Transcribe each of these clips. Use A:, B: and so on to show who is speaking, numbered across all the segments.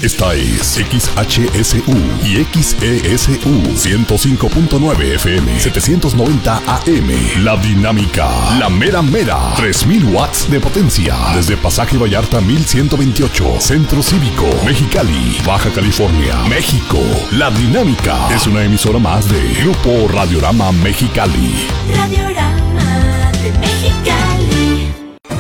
A: Esta es XHSU y XESU 105.9 FM, 790 AM. La Dinámica, la mera mera, 3000 watts de potencia. Desde Pasaje Vallarta 1128, Centro Cívico, Mexicali, Baja California, México. La Dinámica es una emisora más de Grupo Radiorama Mexicali.
B: Radiorama de Mexicali.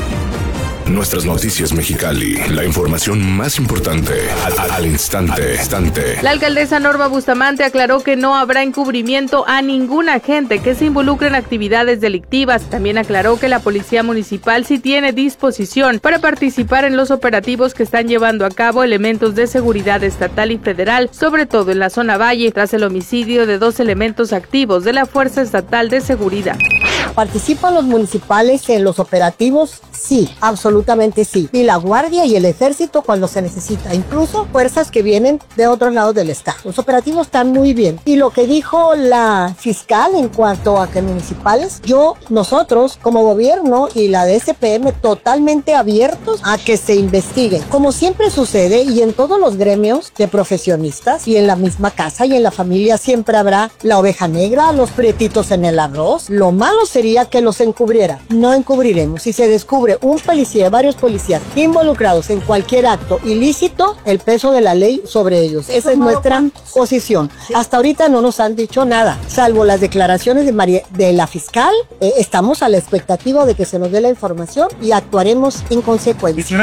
A: Nuestras noticias Mexicali, la información más importante al instante.
C: La alcaldesa Norma Bustamante aclaró que no habrá encubrimiento a ningún agente que se involucre en actividades delictivas. También aclaró que la Policía Municipal sí tiene disposición para participar en los operativos que están llevando a cabo elementos de seguridad estatal y federal, sobre todo en la zona Valle, tras el homicidio de 2 elementos activos de la Fuerza Estatal de Seguridad.
D: ¿Participan los municipales en los operativos? Sí, absolutamente sí. Y la Guardia y el Ejército cuando se necesita, incluso fuerzas que vienen de otros lados del estado. Los operativos están muy bien. Y lo que dijo la fiscal en cuanto a que municipales, nosotros como gobierno y la DSPM totalmente abiertos a que se investiguen. Como siempre sucede y en todos los gremios de profesionistas y en la misma casa y en la familia siempre habrá la oveja negra, los prietitos en el arroz. Lo malo sería que los encubriera. No encubriremos. Si se descubre un policía, varios policías involucrados en cualquier acto ilícito, el peso de la ley sobre ellos. Esa es nuestra posición. Hasta ahorita no nos han dicho nada, salvo las declaraciones de la fiscal. Estamos a la expectativa de que se nos dé la información y actuaremos en consecuencia.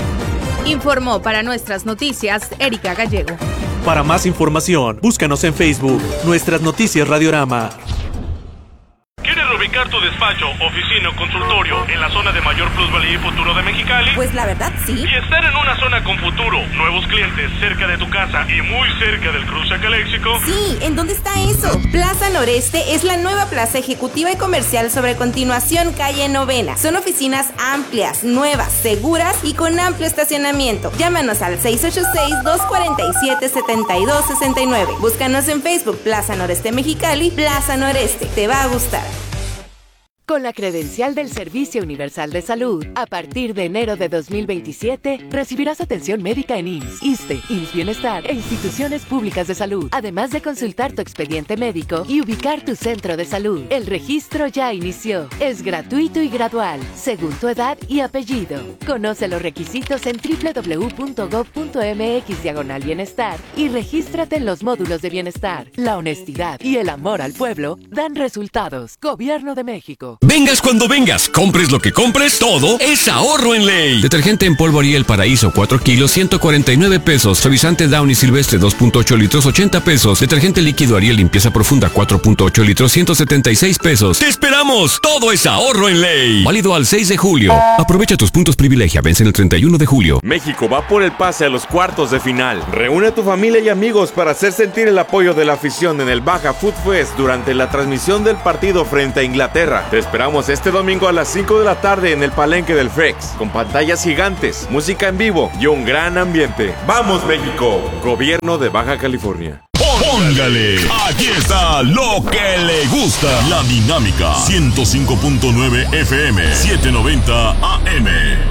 C: Informó para Nuestras Noticias Erika Gallego.
E: Para más información, búscanos en Facebook, Nuestras Noticias Radiorama.
F: ¿Quieres ubicar tu despacho, oficina o consultorio en la zona de mayor plusvalía y futuro de Mexicali?
G: Pues la verdad sí.
F: Y estar en una zona con futuro, nuevos clientes, cerca de tu casa y muy cerca del cruce Caléxico.
G: Sí, ¿en dónde está eso? Plaza Noreste es la nueva plaza ejecutiva y comercial sobre Continuación Calle Novena. Son oficinas amplias, nuevas, seguras y con amplio estacionamiento. Llámanos al 686-247-7269. Búscanos en Facebook, Plaza Noreste Mexicali, Plaza Noreste. Te va a gustar.
H: Con la credencial del Servicio Universal de Salud, a partir de enero de 2027, recibirás atención médica en IMSS, ISSSTE, IMSS Bienestar e instituciones públicas de salud, además de consultar tu expediente médico y ubicar tu centro de salud. El registro ya inició. Es gratuito y gradual, según tu edad y apellido. Conoce los requisitos en www.gov.mx/bienestar y regístrate en los módulos de bienestar. La honestidad y el amor al pueblo dan resultados. Gobierno de México.
I: Vengas cuando vengas, compres lo que compres, todo es ahorro en ley. Detergente en polvo Ariel Paraíso 4 kilos, 149 pesos. Suavizante Downy Silvestre 2.8 litros, 80 pesos. Detergente líquido Ariel Limpieza Profunda 4.8 litros, 176 pesos. ¡Te esperamos! Todo es ahorro en ley. Válido al 6 de julio. Aprovecha tus puntos privilegia, vencen el 31 de julio.
J: México va por el pase a los cuartos de final. Reúne a tu familia y amigos para hacer sentir el apoyo de la afición en el Baja Food Fest durante la transmisión del partido frente a Inglaterra. Te esperamos este domingo a las 5 de la tarde en el Palenque del Frex, con pantallas gigantes, música en vivo y un gran ambiente. ¡Vamos, México! Gobierno de Baja California.
A: Póngale, aquí está lo que le gusta. La Dinámica 105.9 FM, 790 AM.